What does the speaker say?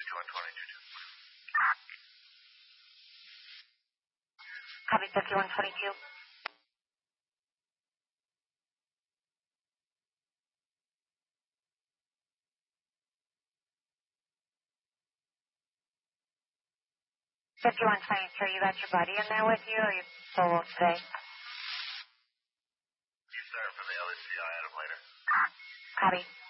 Copy 5122. 5122, you got your buddy in there with you, or are you solo today? You start from the LSCI, Adam later. Copy.